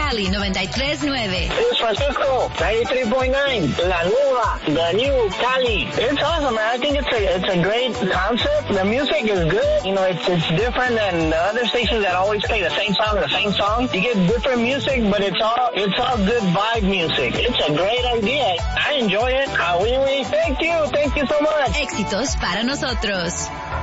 Cali 93.9. It's Francisco 93.9. La Nueva, the new Cali. It's awesome, man. I think it's a great concept. The music is good. You know, it's different than the other stations that always play the same song. You get different music, but it's all good vibe music. It's a great idea. I enjoy it. Thank you so much. Éxitos para nosotros.